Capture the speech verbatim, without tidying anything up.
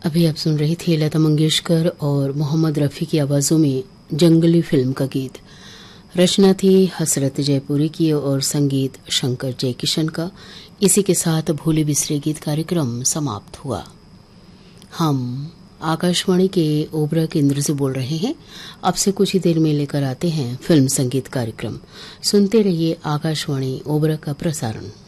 अभी आप सुन रही थी लता मंगेशकर और मोहम्मद रफ़ी की आवाज़ों में जंगली फिल्म का गीत। रचना थी हसरत जयपुरी की और संगीत शंकर जयकिशन का। इसी के साथ भूले बिसरे गीत कार्यक्रम समाप्त हुआ। हम आकाशवाणी के ओबरा केंद्र से बोल रहे हैं। अब से कुछ ही देर में लेकर आते हैं फिल्म संगीत कार्यक्रम। सुनते रहिए आकाशवाणी ओबरा का प्रसारण।